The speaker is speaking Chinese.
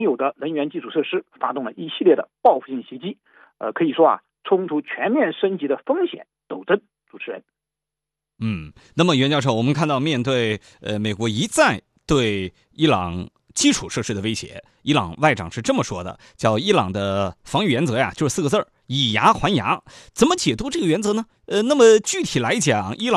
有的能源基础设施发动了一系列的报复性袭击，可以说冲突全面升级的风险陡增。主持人， 那么袁教授，我们看到面对美国一再对伊朗基础设施的威胁，伊朗外长是这么说的，叫伊朗的防御原则呀，就是4个字：以牙还牙。怎么解读这个原则呢？那么具体来讲，伊朗